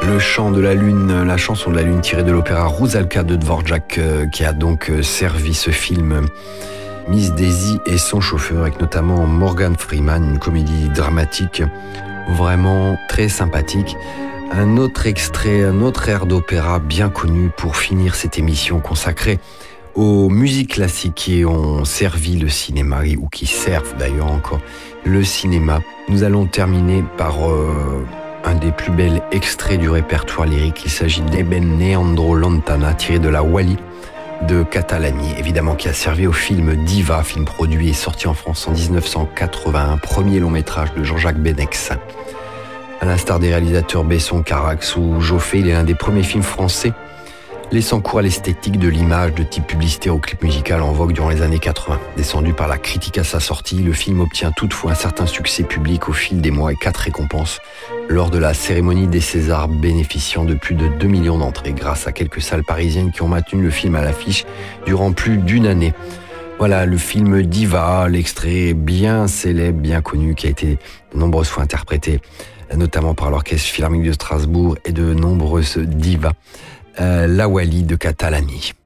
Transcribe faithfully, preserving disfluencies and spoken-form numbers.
Le chant de la lune, la chanson de la lune tirée de l'opéra Rusalka de Dvorak, euh, qui a donc euh, servi ce film. Miss Daisy et son chauffeur, avec notamment Morgan Freeman, une comédie dramatique vraiment très sympathique. Un autre extrait, un autre air d'opéra bien connu pour finir cette émission consacrée aux musiques classiques qui ont servi le cinéma, ou qui servent d'ailleurs encore le cinéma. Nous allons terminer par euh, un des plus bels extraits du répertoire lyrique. Il s'agit d'Eben Neandro Lantana, tiré de la Wally de Catalani, évidemment, qui a servi au film Diva, film produit et sorti en France en dix-neuf cent quatre-vingt-un, premier long métrage de Jean-Jacques Benex. À l'instar des réalisateurs Besson, Carax ou Joffé, il est l'un des premiers films français laissant cours à l'esthétique de l'image de type publicitaire au clip musical en vogue durant les années quatre-vingts. Descendu par la critique à sa sortie, le film obtient toutefois un certain succès public au fil des mois et quatre récompenses lors de la cérémonie des Césars, bénéficiant de plus de deux millions d'entrées grâce à quelques salles parisiennes qui ont maintenu le film à l'affiche durant plus d'une année. Voilà, le film Diva, l'extrait bien célèbre, bien connu, qui a été de nombreuses fois interprété, notamment par l'Orchestre Philharmonique de Strasbourg et de nombreuses divas. Euh, la Wally de Catalani.